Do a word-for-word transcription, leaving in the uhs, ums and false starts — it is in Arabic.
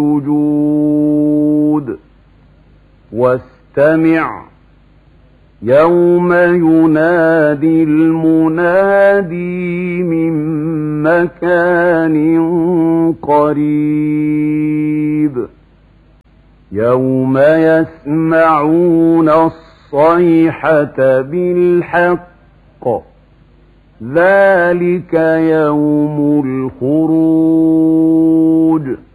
السجود واستمع يوم ينادي المنادي من مكان قريب يوم يسمعون الصيحة بالحق ذلك يوم الخروج